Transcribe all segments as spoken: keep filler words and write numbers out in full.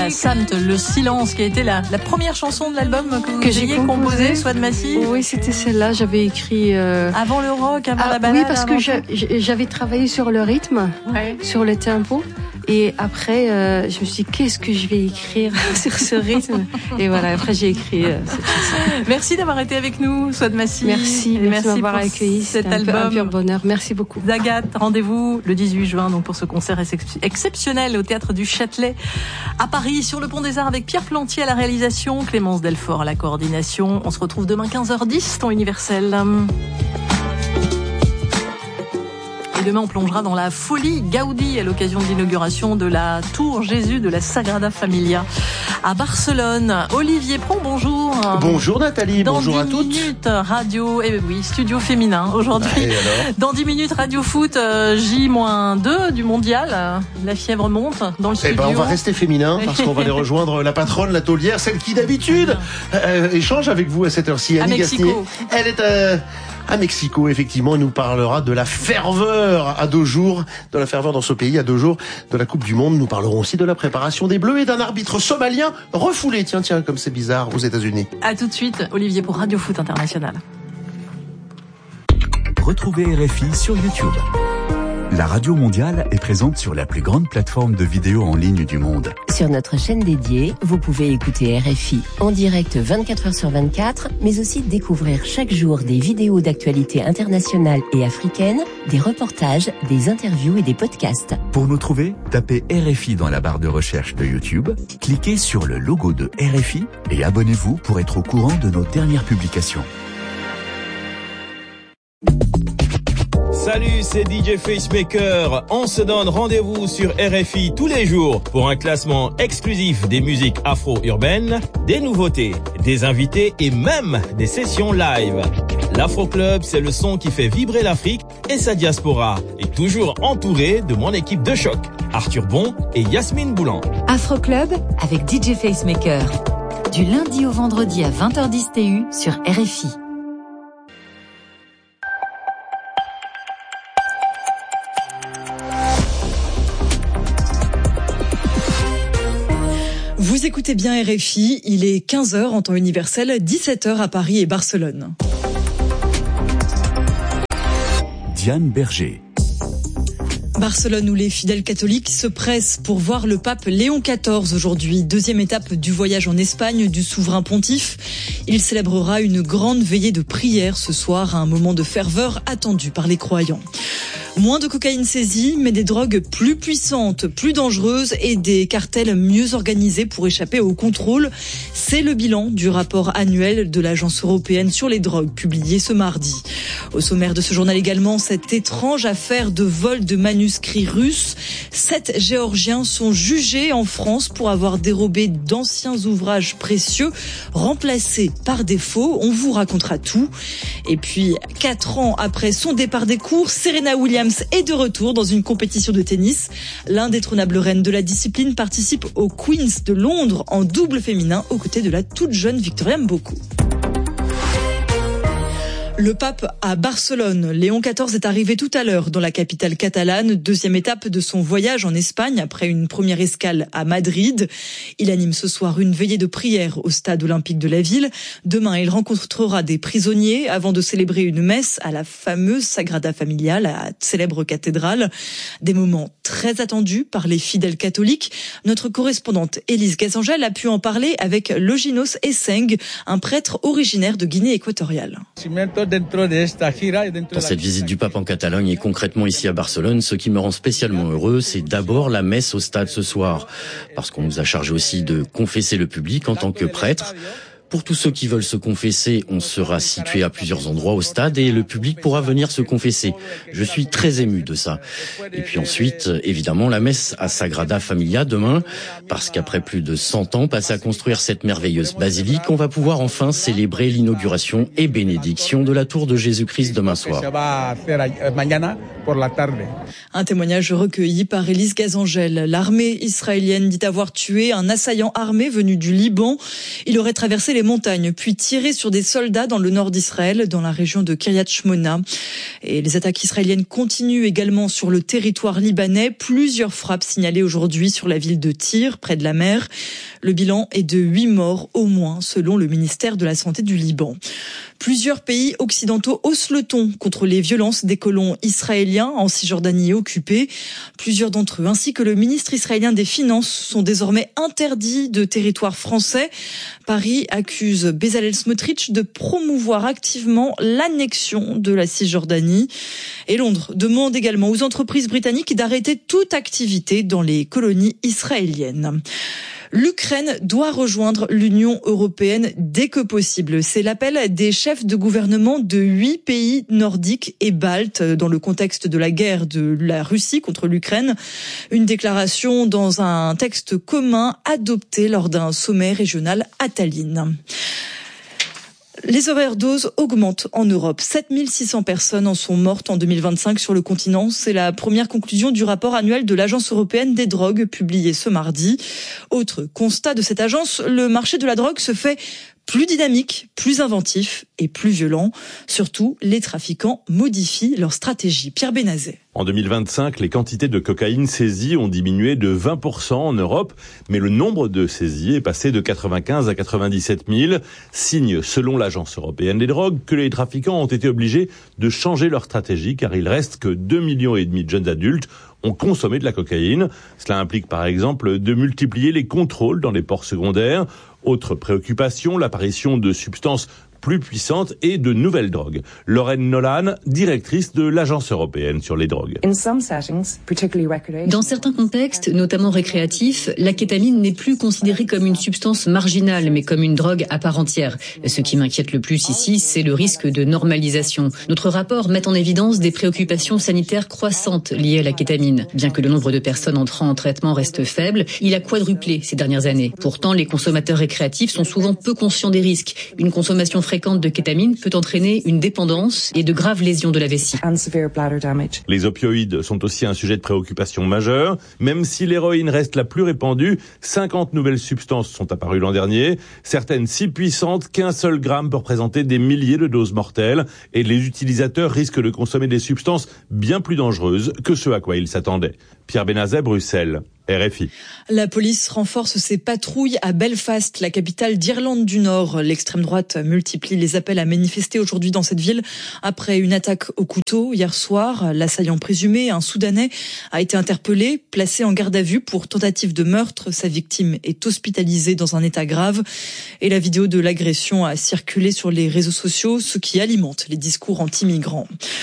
Samt, le silence, qui a été la, la première chanson de l'album que vous que ayez composée, Souad Massi. Oui, c'était celle-là, j'avais écrit... Euh... Avant le rock, avant ah, la balade. Oui, parce que je, j'avais travaillé sur le rythme, ouais. sur le tempo. Et après, euh, je me suis dit, qu'est-ce que je vais écrire sur ce rythme? Et voilà, après j'ai écrit euh, cette chanson. Merci d'avoir été avec nous, Souad Massi. Merci, et merci, merci de m'avoir pour accueilli. Cet C'était album. Un, un pur bonheur. Merci beaucoup. Zagat, rendez-vous le dix-huit juin donc pour ce concert exceptionnel au Théâtre du Châtelet à Paris, sur le Pont des Arts, avec Pierre Plantier à la réalisation, Clémence Delfort à la coordination. On se retrouve demain quinze heures dix, temps universel. Et demain, on plongera dans la folie Gaudi à l'occasion de l'inauguration de la Tour Jésus de la Sagrada Familia à Barcelone. Olivier Pron, bonjour. Bonjour Nathalie, dans bonjour à toutes. Dans dix minutes, radio, eh oui, studio féminin aujourd'hui. Et alors ? Dans dix minutes, radio foot, euh, J deux du mondial. La fièvre monte dans le studio. Eh ben, on va rester féminin parce qu'on va aller rejoindre la patronne, la taulière, celle qui d'habitude euh, échange avec vous à cette heure-ci. À Annie Mexico. Gasnier. Elle est euh, à Mexico, effectivement. Elle nous parlera de la ferveur à deux jours, de la ferveur dans ce pays à deux jours de la Coupe du Monde. Nous parlerons aussi de la préparation des Bleus et d'un arbitre somalien refoulé. Tiens, tiens, comme c'est bizarre aux États-Unis. À tout de suite, Olivier, pour Radio Foot International. Retrouvez R F I sur YouTube. La Radio Mondiale est présente sur la plus grande plateforme de vidéos en ligne du monde. Sur notre chaîne dédiée, vous pouvez écouter R F I en direct vingt-quatre heures sur vingt-quatre, mais aussi découvrir chaque jour des vidéos d'actualité internationale et africaine, des reportages, des interviews et des podcasts. Pour nous trouver, tapez R F I dans la barre de recherche de YouTube, cliquez sur le logo de R F I et abonnez-vous pour être au courant de nos dernières publications. Salut, c'est D J Facemaker. On se donne rendez-vous sur R F I tous les jours pour un classement exclusif des musiques afro-urbaines, des nouveautés, des invités et même des sessions live. L'Afro Club, c'est le son qui fait vibrer l'Afrique et sa diaspora. Et toujours entouré de mon équipe de choc, Arthur Bon et Yasmine Boulan. Afro Club avec D J Facemaker. Du lundi au vendredi à vingt heures dix T U sur R F I. Vous écoutez bien R F I, il est quinze heures en temps universel, dix-sept heures à Paris et Barcelone. Diane Berger. Barcelone où les fidèles catholiques se pressent pour voir le pape Léon quatorze aujourd'hui. Deuxième étape du voyage en Espagne du souverain pontife. Il célébrera une grande veillée de prière ce soir, à un moment de ferveur attendu par les croyants. Moins de cocaïne saisie, mais des drogues plus puissantes, plus dangereuses et des cartels mieux organisés pour échapper au contrôle. C'est le bilan du rapport annuel de l'Agence européenne sur les drogues, publié ce mardi. Au sommaire de ce journal également, cette étrange affaire de vol de manuscrits russes. Sept Géorgiens sont jugés en France pour avoir dérobé d'anciens ouvrages précieux, remplacés par des faux. On vous racontera tout. Et puis, quatre ans après son départ des cours, Serena Williams est de retour dans une compétition de tennis. L'indétrônable reine de la discipline participe aux Queens de Londres en double féminin aux côtés de la toute jeune Victoria Mboko. Le pape à Barcelone. Léon quatorze est arrivé tout à l'heure dans la capitale catalane, deuxième étape de son voyage en Espagne après une première escale à Madrid. Il anime ce soir une veillée de prière au stade olympique de la ville. Demain, il rencontrera des prisonniers avant de célébrer une messe à la fameuse Sagrada Familia, la célèbre cathédrale. Des moments très attendus par les fidèles catholiques. Notre correspondante Élise Gazangel a pu en parler avec Loginos Esseng, un prêtre originaire de Guinée équatoriale. Dans cette visite du pape en Catalogne et concrètement ici à Barcelone, ce qui me rend spécialement heureux, c'est d'abord la messe au stade ce soir. Parce qu'on nous a chargé aussi de confesser le public en tant que prêtre. Pour tous ceux qui veulent se confesser, on sera situé à plusieurs endroits au stade et le public pourra venir se confesser. Je suis très ému de ça. Et puis ensuite, évidemment, la messe à Sagrada Familia demain, parce qu'après plus de cent ans passés à construire cette merveilleuse basilique, on va pouvoir enfin célébrer l'inauguration et bénédiction de la tour de Jésus-Christ demain soir. Un témoignage recueilli par Élise Gazangel. L'armée israélienne dit avoir tué un assaillant armé venu du Liban. Il aurait traversé les les montagnes, puis tiré sur des soldats dans le nord d'Israël, dans la région de Kiryat Shmona. Et les attaques israéliennes continuent également sur le territoire libanais. Plusieurs frappes signalées aujourd'hui sur la ville de Tyr, près de la mer. Le bilan est de huit morts au moins, selon le ministère de la Santé du Liban. Plusieurs pays occidentaux haussent le ton contre les violences des colons israéliens en Cisjordanie occupée. Plusieurs d'entre eux, ainsi que le ministre israélien des Finances, sont désormais interdits de territoire français. Paris accuse Bezalel Smotrich de promouvoir activement l'annexion de la Cisjordanie. Et Londres demande également aux entreprises britanniques d'arrêter toute activité dans les colonies israéliennes. L'Ukraine doit rejoindre l'Union européenne dès que possible. C'est l'appel des chefs de gouvernement de huit pays nordiques et baltes dans le contexte de la guerre de la Russie contre l'Ukraine. Une déclaration dans un texte commun adopté lors d'un sommet régional à Tallinn. Les overdoses augmentent en Europe. sept mille six cents personnes en sont mortes en deux mille vingt-cinq sur le continent. C'est la première conclusion du rapport annuel de l'Agence européenne des drogues publié ce mardi. Autre constat de cette agence, le marché de la drogue se fait plus dynamique, plus inventif et plus violent. Surtout, les trafiquants modifient leur stratégie. Pierre Benazet. En deux mille vingt-cinq, les quantités de cocaïne saisies ont diminué de vingt pour cent en Europe, mais le nombre de saisies est passé de quatre-vingt-quinze à quatre-vingt-dix-sept mille. Signe, selon l'Agence européenne des drogues, que les trafiquants ont été obligés de changer leur stratégie, car il reste que deux millions et demi de jeunes adultes ont consommé de la cocaïne. Cela implique par exemple de multiplier les contrôles dans les ports secondaires. Autre préoccupation, l'apparition de substances plus puissantes et de nouvelles drogues. Lorraine Nolan, directrice de l'Agence européenne sur les drogues. Dans certains contextes, notamment récréatifs, la kétamine n'est plus considérée comme une substance marginale, mais comme une drogue à part entière. Ce qui m'inquiète le plus ici, c'est le risque de normalisation. Notre rapport met en évidence des préoccupations sanitaires croissantes liées à la kétamine. Bien que le nombre de personnes entrant en traitement reste faible, il a quadruplé ces dernières années. Pourtant, les consommateurs récréatifs sont souvent peu conscients des risques. Une consommation fréquente de kétamine peut entraîner une dépendance et de graves lésions de la vessie. Les opioïdes sont aussi un sujet de préoccupation majeur. Même si l'héroïne reste la plus répandue, cinquante nouvelles substances sont apparues l'an dernier, certaines si puissantes qu'un seul gramme peut représenter des milliers de doses mortelles, et les utilisateurs risquent de consommer des substances bien plus dangereuses que ce à quoi ils s'attendaient. Pierre Benazet, Bruxelles. R F I. La police renforce ses patrouilles à Belfast, la capitale d'Irlande du Nord. L'extrême droite multiplie les appels à manifester aujourd'hui dans cette ville après une attaque au couteau hier soir. L'assaillant présumé, un Soudanais, a été interpellé, placé en garde à vue pour tentative de meurtre. Sa victime est hospitalisée dans un état grave. Et la vidéo de l'agression a circulé sur les réseaux sociaux, ce qui alimente les discours anti-migrants.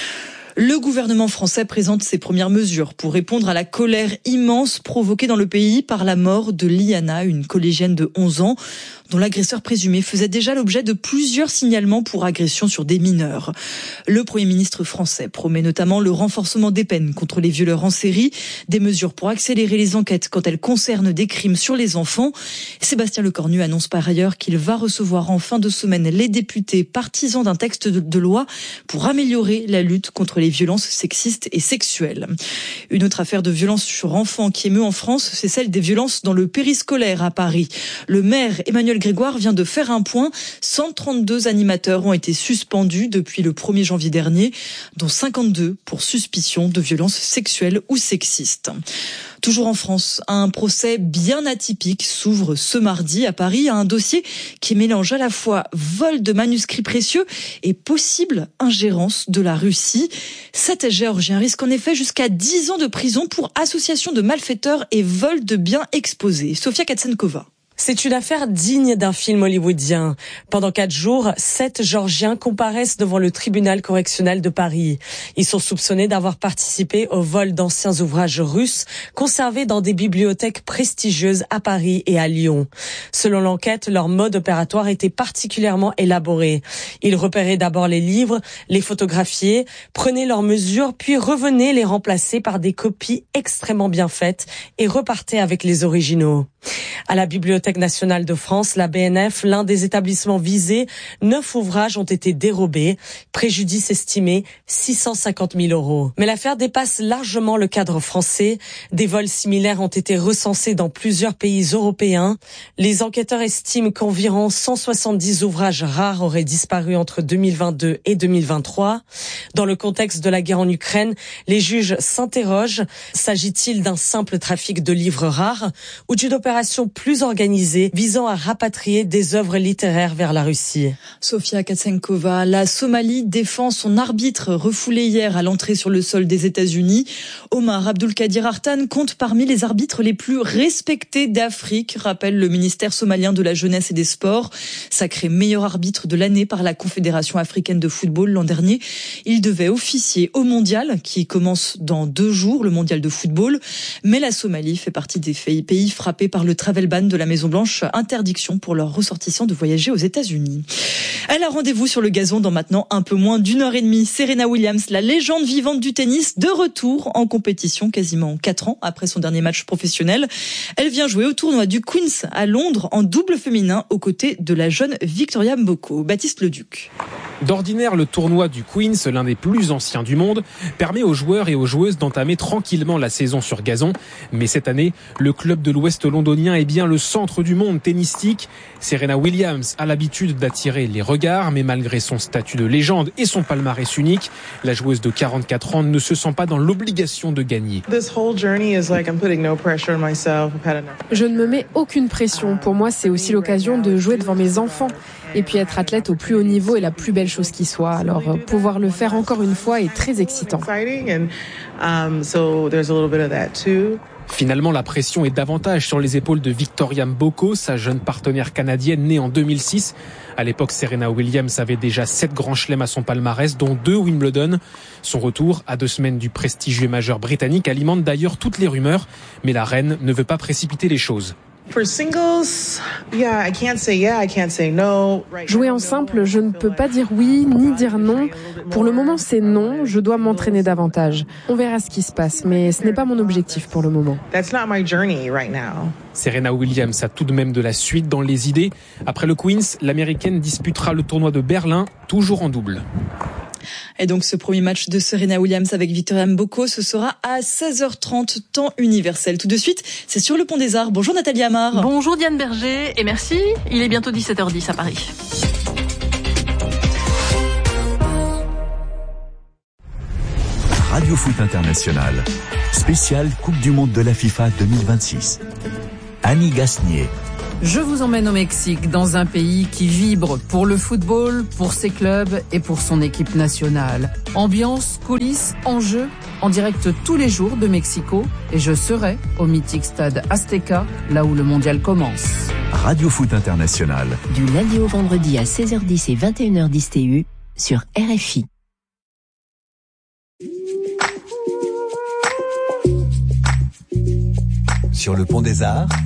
Le gouvernement français présente ses premières mesures pour répondre à la colère immense provoquée dans le pays par la mort de Liana, une collégienne de onze ans, dont l'agresseur présumé faisait déjà l'objet de plusieurs signalements pour agression sur des mineurs. Le Premier ministre français promet notamment le renforcement des peines contre les violeurs en série, des mesures pour accélérer les enquêtes quand elles concernent des crimes sur les enfants. Sébastien Lecornu annonce par ailleurs qu'il va recevoir en fin de semaine les députés partisans d'un texte de loi pour améliorer la lutte contre les violences sexistes et sexuelles. Une autre affaire de violence sur enfants qui émeut en France, c'est celle des violences dans le périscolaire à Paris. Le maire Emmanuel Grégoire vient de faire un point. cent trente-deux animateurs ont été suspendus depuis le premier janvier dernier, dont cinquante-deux pour suspicion de violences sexuelles ou sexistes. Toujours en France, un procès bien atypique s'ouvre ce mardi à Paris à un dossier qui mélange à la fois vol de manuscrits précieux et possible ingérence de la Russie. Sept Géorgiens risquent en effet jusqu'à dix ans de prison pour association de malfaiteurs et vol de biens exposés. Sofia Katsenkova. C'est une affaire digne d'un film hollywoodien. Pendant quatre jours, sept Géorgiens comparaissent devant le tribunal correctionnel de Paris. Ils sont soupçonnés d'avoir participé au vol d'anciens ouvrages russes conservés dans des bibliothèques prestigieuses à Paris et à Lyon. Selon l'enquête, leur mode opératoire était particulièrement élaboré. Ils repéraient d'abord les livres, les photographiaient, prenaient leurs mesures, puis revenaient les remplacer par des copies extrêmement bien faites et repartaient avec les originaux. À la Bibliothèque nationale de France, la B N F, l'un des établissements visés, neuf ouvrages ont été dérobés. Préjudice estimé six cent cinquante mille euros. Mais l'affaire dépasse largement le cadre français. Des vols similaires ont été recensés dans plusieurs pays européens. Les enquêteurs estiment qu'environ cent soixante-dix ouvrages rares auraient disparu entre deux mille vingt-deux et deux mille vingt-trois. Dans le contexte de la guerre en Ukraine, les juges s'interrogent. S'agit-il d'un simple trafic de livres rares ou d'une opération plus organisée visant à rapatrier des œuvres littéraires vers la Russie? Sofia Katsenkova, la Somalie défend son arbitre refoulé hier à l'entrée sur le sol des États-Unis. Omar Abdulkadir Artan compte parmi les arbitres les plus respectés d'Afrique, rappelle le ministère somalien de la Jeunesse et des Sports. Sacré meilleur arbitre de l'année par la Confédération africaine de football l'an dernier, il devait officier au mondial qui commence dans deux jours, le mondial de football. Mais la Somalie fait partie des pays frappés par le travel ban de la Maison-Blanche, interdiction pour leurs ressortissants de voyager aux États-Unis. Elle a rendez-vous sur le gazon dans maintenant un peu moins d'une heure et demie. Serena Williams, la légende vivante du tennis, de retour en compétition quasiment quatre ans après son dernier match professionnel. Elle vient jouer au tournoi du Queen's à Londres en double féminin aux côtés de la jeune Victoria Mboko. Baptiste Leduc. D'ordinaire, le tournoi du Queen's, l'un des plus anciens du monde, permet aux joueurs et aux joueuses d'entamer tranquillement la saison sur gazon. Mais cette année, le club de l'Ouest londonien est bien le centre du monde tennistique. Serena Williams a l'habitude d'attirer les regards, mais malgré son statut de légende et son palmarès unique, la joueuse de quarante-quatre ans ne se sent pas dans l'obligation de gagner. Je ne me mets aucune pression. Pour moi, c'est aussi l'occasion de jouer devant mes enfants. Et puis être athlète au plus haut niveau est la plus belle chose qui soit. Alors pouvoir le faire encore une fois est très excitant. Finalement, la pression est davantage sur les épaules de Victoria Mboko, sa jeune partenaire canadienne née en deux mille six. À l'époque, Serena Williams avait déjà sept grands chelems à son palmarès, dont deux Wimbledon. Son retour, à deux semaines du prestigieux majeur britannique, alimente d'ailleurs toutes les rumeurs. Mais la reine ne veut pas précipiter les choses. Jouer en simple, je ne peux pas dire oui ni dire non. Pour le moment, c'est non. Je dois m'entraîner davantage. On verra ce qui se passe, mais ce n'est pas mon objectif pour le moment. Serena Williams a tout de même de la suite dans les idées. Après le Queen's, l'américaine disputera le tournoi de Berlin, toujours en double. Et donc ce premier match de Serena Williams avec Victoria Mboko, ce sera à seize heures trente, temps universel. Tout de suite, c'est sur le Pont des Arts. Bonjour Nathalie Amar. Bonjour Diane Berger et merci. Il est bientôt dix-sept heures dix à Paris. Radio Foot International, spécial Coupe du Monde de la FIFA deux mille vingt-six. Annie Gasnier. Je vous emmène au Mexique, dans un pays qui vibre pour le football, pour ses clubs et pour son équipe nationale. Ambiance, coulisses, enjeux, en direct tous les jours de Mexico. Et je serai au mythique stade Azteca, là où le mondial commence. Radio Foot International. Du lundi au vendredi à seize heures dix et vingt et une heures dix T U sur R F I. Sur le Pont des Arts,